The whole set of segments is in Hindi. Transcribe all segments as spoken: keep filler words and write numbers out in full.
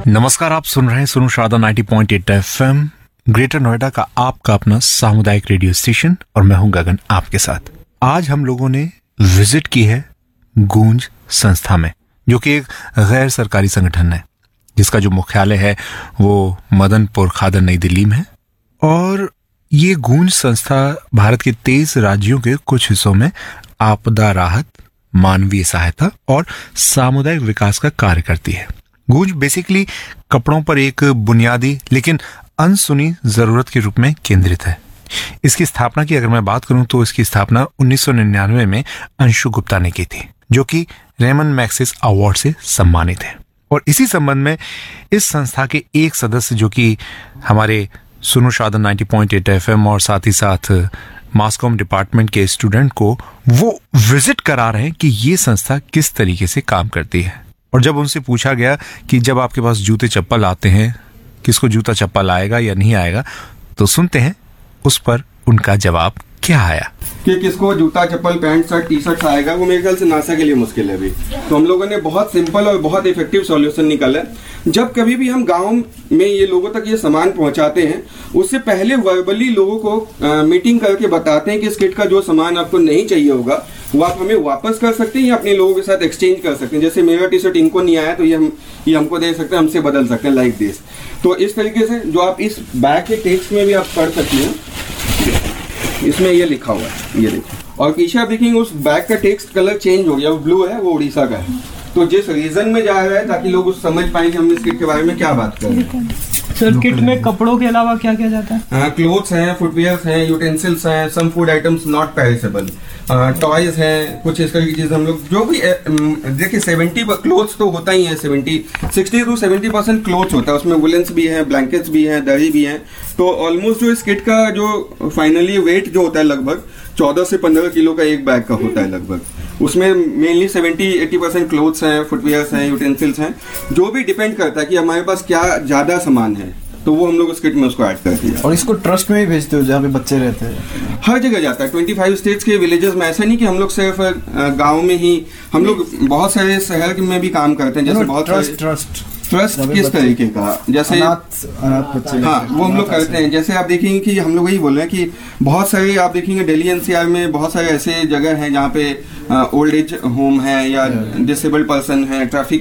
नमस्कार, आप सुन रहे हैं सुनो शारदा नब्बे पॉइंट आठ एफएम, ग्रेटर नोएडा का आपका अपना सामुदायिक रेडियो स्टेशन, और मैं हूं गगन आपके साथ। आज हम लोगों ने विजिट की है गूंज संस्था में, जो कि एक गैर सरकारी संगठन है जिसका जो मुख्यालय है वो मदनपुर खादर नई दिल्ली में है। और ये गूंज संस्था भारत के तेईस राज्यों के कुछ हिस्सों में आपदा राहत, मानवीय सहायता और सामुदायिक विकास का कार्य करती है। गूंज बेसिकली कपड़ों पर एक बुनियादी लेकिन अनसुनी जरूरत के रूप में केंद्रित है। इसकी स्थापना की अगर मैं बात करूं तो इसकी स्थापना उन्नीस सौ निन्यानवे में अंशु गुप्ता ने की थी, जो कि रेमन मैग्सेसे अवार्ड से सम्मानित है। और इसी संबंध में इस संस्था के एक सदस्य, जो कि हमारे सुनो शारदा नब्बे पॉइंट आठ एफएम और साथ ही साथ मासकॉम डिपार्टमेंट के स्टूडेंट को वो विजिट करा रहे हैं कि ये संस्था किस तरीके से काम करती है। और जब उनसे पूछा गया कि जब आपके पास जूते चप्पल आते हैं, किसको जूता चप्पल आएगा या नहीं आएगा, तो सुनते हैं उस पर उनका जवाब क्या आया। कि किसको जूता चप्पल पैंट शर्ट टी शर्ट आएगा, वो मेरे ख्याल से नासा के लिए मुश्किल है अभी। तो हम लोगों ने बहुत सिंपल और बहुत इफेक्टिव सॉल्यूशन निकाला। जब कभी भी हम गांव में ये लोगों तक ये सामान पहुंचाते हैं, उससे पहले वर्बली लोगों को आ, मीटिंग करके बताते हैं कि इस किट का जो सामान आपको नहीं चाहिए होगा वो आप हमें वापस कर सकते हैं या अपने लोगों के साथ एक्सचेंज कर सकते हैं। जैसे मेरा टी शर्ट इनको नहीं आया तो ये हम ये हमको दे सकते हैं, हमसे बदल सकते हैं, लाइक दिस। तो इस तरीके से जो आप इस बैग के टेक्स्ट में भी आप पढ़ सकते हैं, इसमें ये लिखा हुआ है, ये देखो। और पीछे आप देखेंगे उस बैग का टेक्स्ट कलर चेंज हो गया, वो ब्लू है, वो उड़ीसा का है। तो जिस रीजन में जा रहा है ताकि लोग उस समझ पाए कि हम इस किट के बारे में क्या बात कर रहे हैं। सर, किट में कपड़ों के अलावा क्या क्या जाता है? हाँ, क्लोथ्स हैं, फुटवियर्स हैं, यूटेंसिल्स हैं, some food items not perishable, toys हैं, कुछ इस तरह की चीजें हम लोग जो भी देखिए सेवेंटी क्लोथ्स तो होता ही है, seventy sixty two seventy percent clothes होता है, उसमें वुलेंस भी है, ब्लैंकेट्स भी हैं, दरी भी हैं। तो ऑलमोस्ट जो इस किट का जो फाइनली वेट जो होता है लगभग चौदह से पंद्रह किलो का एक बैग का होता है लगभग। उसमें mainly seventy eighty percent clothes हैं, फुटवियर्स हैं, यूटेंसिल्स हैं, जो भी डिपेंड करता है कि हमारे पास क्या ज्यादा सामान है तो वो हम लोग उस किट में उसको ऐड कर दिया। और इसको ट्रस्ट में भी भेजते हो जहाँ पे बच्चे रहते हैं? हर जगह जाता है, पच्चीस स्टेट्स के विलेजेस में। ऐसा नहीं कि हम लोग सिर्फ गांव में ही, हम लोग बहुत सारे शहर में भी बहुत करते हैं। जैसे बहुत ट्रस्ट ट्रस्ट ट्रस्ट किस तरीके का, जैसे अनाथ अनाथ बच्चे, हाँ वो हम लोग करते हैं। जैसे आप देखेंगे कि हम लोग वही बोल रहे हैं कि बहुत सारे आप देखेंगे दिल्ली एनसीआर में बहुत सारे ऐसे जगह हैं जहाँ पे ओल्ड एज होम है या डिसेबल्ड पर्सन है, ट्रैफिक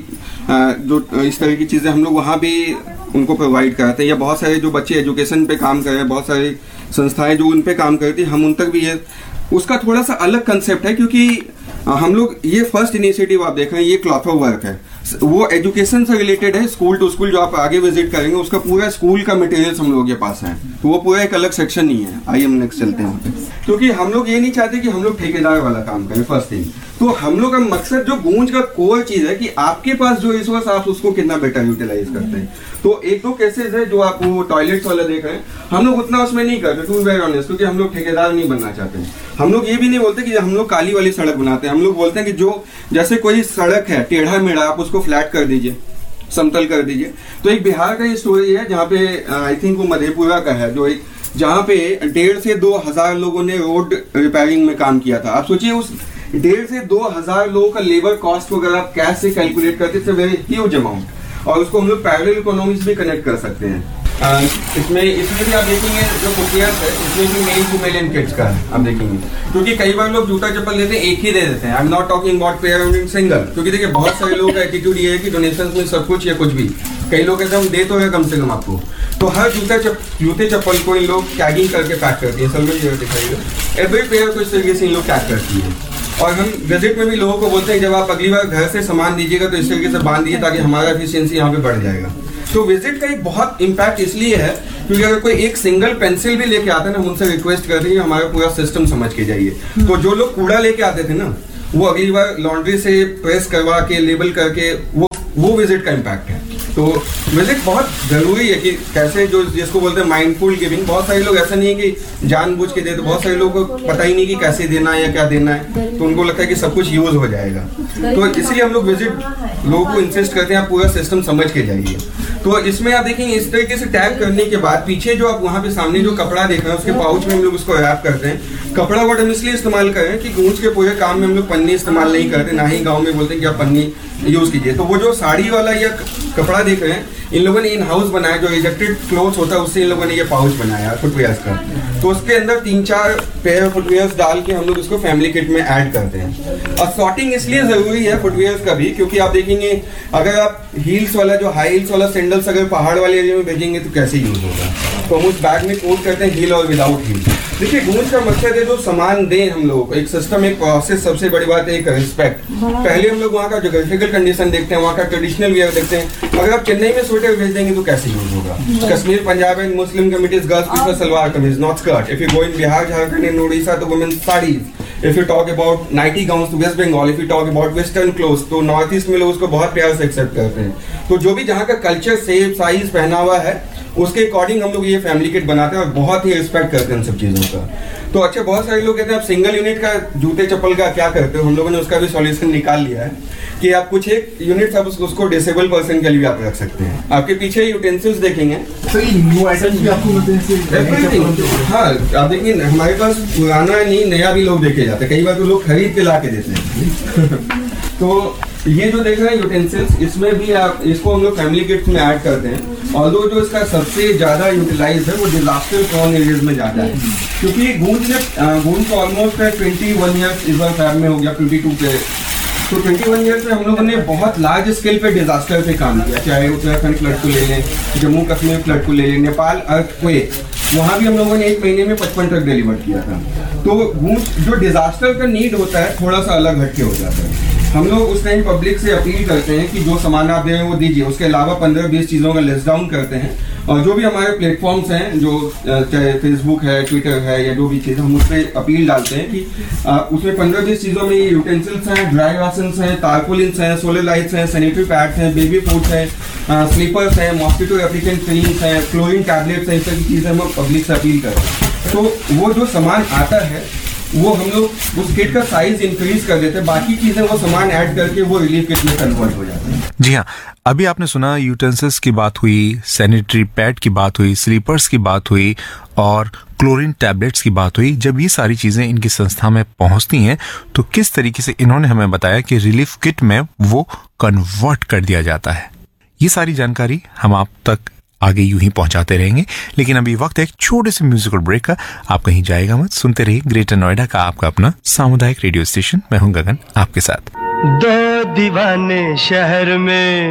जो इस तरह की चीजें हम लोग वहाँ भी उनको प्रोवाइड कराते हैं। या बहुत सारे जो बच्चे एजुकेशन पे काम कर रहे हैं, बहुत सारी संस्थाएं जो उन पे काम करती है, हम उन तक भी ये उसका थोड़ा सा अलग कंसेप्ट है। क्योंकि हम लोग ये फर्स्ट इनिशिएटिव आप देख रहे हैं, ये क्लॉथो वर्क है, वो एजुकेशन से रिलेटेड है, स्कूल टू स्कूल। जो आप आगे विजिट करेंगे उसका पूरा स्कूल का मटेरियल्स हम लोग के पास है, तो वो पूरा एक अलग सेक्शन नहीं है। आइए हम नेक्स्ट चलते हैं वहाँ पे, क्योंकि हम लोग ये नहीं चाहते कि हम लोग ठेकेदार वाला काम करें फर्स्ट थिंग। तो हम लोग का मकसद जो गूंज का कोर चीज है कि आपके पास जो रिसोर्स आप उसको कितना बेटर यूटिलाइज करते हैं। तो एक दो केसेस है जो आप वो टॉयलेट्स वाला देख रहे हैं, हम लोग उतना उसमें नहीं करते, टू वेरी ऑनेस्ट, क्योंकि हम लोग ठेकेदार नहीं बनना चाहते। हम लोग ये भी नहीं बोलते कि हम लोग काली वाली सड़क बनाते हैं। हम लोग बोलते हैं कि जो जैसे कोई सड़क है टेढ़ा मेढ़ा, आप उसको फ्लैट कर दीजिए, समतल कर दीजिए। तो एक बिहार का ये स्टोरी है जहाँ पे आई थिंक वो मधेपुरा का है, जो एक जहाँ पे डेढ़ से दो हजार लोगों ने रोड रिपेयरिंग में काम किया था। आप सोचिए उस डेढ़ से दो हजार लोगों का लेबर कॉस्ट को अगर आप कैश से कैलकुलेट करते थे, वेरी ह्यूज अमाउंट, और उसको हम लोग पैरेलल इकोनॉमिक्स भी कनेक्ट कर सकते हैं। आ, इसमें इसमें भी आप देखेंगे जो फुटवियर्स है इसमें भी मेल फीमेल एंड किड्स का है, आप देखेंगे। क्योंकि कई बार लोग जूता चप्पल लेते हैं एक ही दे देते हैं। I am not talking about pair single, क्योंकि देखिए बहुत सारे लोगों का एटीट्यूड ये है कि डोनेशन में सब कुछ या कुछ भी, कई लोग कहते हैं हम दे तो है कम से कम आपको। तो हर जूता चप, जूते चप्पल को इन लोग टैगिंग करके पैक करती है। सलमान जी दिखाइएगा, एवरी पेयर को इस तरीके से इन लोग पैक करती है। और हम विजिट में भी लोगों को बोलते हैं जब आप अगली बार घर से सामान दीजिएगा तो इस तरीके से बांध दीजिए ताकि हमारा एफिशिएंसी यहाँ पे बढ़ जाएगा। तो विजिट का एक बहुत इम्पैक्ट इसलिए है क्योंकि अगर कोई एक सिंगल पेंसिल भी लेके आता है ना, हम उनसे रिक्वेस्ट करते हैं कि हमारा पूरा सिस्टम समझ के जाइए। तो जो लोग कूड़ा लेके आते थे ना, वो अगली बार लॉन्ड्री से प्रेस करवा के लेबल करके, वो वो विजिट का इम्पैक्ट है। तो विजिट बहुत जरूरी है कि कैसे, जो जिसको बोलते हैं माइंडफुल गिविंग। बहुत सारे लोग ऐसा नहीं है कि जानबूझ के देते, बहुत सारे लोगों को पता ही नहीं कि कैसे देना है या क्या देना है, तो उनको लगता है कि सब कुछ यूज हो जाएगा। तो इसलिए हम लोग विजिट लोगों को इंसिस्ट करते हैं आप पूरा सिस्टम समझ के जाइए। तो इसमें आप देखेंगे इस तरीके से टैग करने के बाद पीछे जो आप वहाँ पे सामने जो कपड़ा देख रहे हैं उसके पाउच में हम लोग उसको रैप करते हैं। कपड़ा वर्ड हम इसलिए इस्तेमाल करें कि गूंज के पूरे काम में हम लोग पन्नी इस्तेमाल नहीं करते, ना ही गाँव में बोलते हैं कि आप पन्नी यूज कीजिए। तो वो जो साड़ी वाला या कपड़ा देख रहे हैं, इन लोगों ने इन हाउस बनाया, जो रिजेक्टेड क्लोथ होता है उससे इन लोगों ने ये पाउच बनाया फुटवेयर्स का। तो उसके अंदर तीन चार पेयर फुटवेयर्स डाल के हम लोग उसको फैमिली किट में ऐड करते हैं। और सॉर्टिंग इसलिए जरूरी है फुटवेयर्स का भी, क्योंकि आप देखेंगे अगर आप हील्स वाला जो हाई हील्स वाला सैंडल्स अगर पहाड़ वाले एरिया में भेजेंगे तो कैसे यूज होगा। तो हम उस बैग में कोट करते हैं हील और विदाउट हील। देखिए गूंज का मकसद है जो सामान दें हम लोग, एक सिस्टम, एक प्रोसेस, सबसे बड़ी बात है एक रिस्पेक्ट। पहले हम लोग वहाँ का जोग्राफिकल कंडीशन देखते हैं, वहाँ का ट्रेडिशनल वेयर देखते हैं। अगर आप चेन्नई में स्वेटर भेज देंगे तो कैसे यूज होगा। Kashmir, Punjab and Muslim committees girls prefer salwar kameez not skirt. If you go in Bihar, Jharkhand and Orissa तो women saris. If you talk about nightie gowns तो waste Bengal. If you talk about western clothes तो नॉर्थ ईस्ट में लोग उसको बहुत प्यार से एक्सेप्ट करते हैं। तो जो भी जहाँ का कल्चर, शेप, साइज, पहनावा है उसके अकॉर्डिंग हम लोग ये फैमिली किट बनाते हैं और बहुत ही रिस्पेक्ट करते हैं इन सब चीजों का। तो अच्छा, बहुत सारे लोग कहते हैं आप सिंगल यूनिट का जूते चप्पल का क्या करते हो। हम लोगों ने उसका भी सॉल्यूशन निकाल लिया है कि आप कुछ एक यूनिट आप उसको डिसेबल पर्सन के लिए आप रख सकते हैं। आपके पीछे यूटेंसिल्स देखेंगे, न्यू आइटम्स भी आपको मिलते हैं। एवरीथिंग। हाँ, आप देखिए हमारे पास पुराना नहीं नया भी लोग देखे जाते हैं, कई बार तो लोग खरीद के ला के देते हैं। तो ये जो देख रहे हैं यूटेंसिल्स, इसमें भी आप इसको हम लोग फैमिली किट्स में ऐड करते हैं। ऑल्दो जो इसका सबसे ज्यादा यूटिलाइज है वो डिजास्टर प्रोन एरियाज में जाता है, क्योंकि गूंज ने गूंज को ऑलमोस्ट ट्वेंटी वन ईयर्स इस बार फैब में हो गया, ट्वेंटी टू पे। तो ट्वेंटी वन ईयर्स में हम लोगों ने बहुत लार्ज स्केल पे डिजास्टर पे काम किया, चाहे उत्तराखंड फ्लड को ले लें, जम्मू कश्मीर फ्लड को ले लें, नेपाल अर्थक्वेक, वहाँ भी हम लोगों ने एक महीने में पचपन ट्रक डिलीवर किया था। तो गूंज जो डिजास्टर का नीड होता है थोड़ा सा अलग हटके हो जाता है। हम लोग उस टाइम पब्लिक से अपील करते हैं कि जो सामान आप दे रहे हैं वो दीजिए, उसके अलावा पंद्रह बीस चीज़ों का लिस्ट डाउन करते हैं। और जो भी हमारे प्लेटफॉर्म्स हैं, जो चाहे फेसबुक है, ट्विटर है या जो भी चीज़, हम उस पर अपील डालते हैं कि आ, उसमें पंद्रह बीस चीज़ों में ये यूटेंसिल्स हैं, ड्राई राशंस हैं, तारपोलिन्स हैं, सोलर लाइट्स हैं, सैनिटरी पैड्स हैं, बेबी फूड्स हैं, स्लीपर्स हैं, मॉस्किटो रेप्लिकेंट क्रीम्स हैं, क्लोरीन टैबलेट्स हैं, इस तरह की चीज़ें हम पब्लिक से अपील करते हैं। तो वो जो सामान आता है वो हम लोग उस किट का साइज इंक्रीज कर देते हैं, बाकी चीजें वो सामान ऐड करके वो रिलीफ किट में कन्वर्ट हो जाता है। जी हाँ, अभी आपने सुना यूटेंसिल्स की बात हुई, सैनिटरी पैड की बात हुई, स्लीपर्स की बात हुई और क्लोरीन टैबलेट्स की बात हुई। जब ये सारी चीजें इनकी संस्था में पहुंचती हैं तो किस तरीके से इन्होंने हमें बताया कि रिलीफ किट में वो कन्वर्ट कर दिया जाता है। ये सारी जानकारी हम आप तक आगे यूं ही पहुंचाते रहेंगे, लेकिन अभी वक्त है एक छोटे से म्यूजिकल ब्रेक का। आप कहीं जाएगा मत, सुनते रहिए ग्रेटर नोएडा का आपका अपना सामुदायिक रेडियो स्टेशन। मैं हूं गगन आपके साथ। दो दीवाने शहर में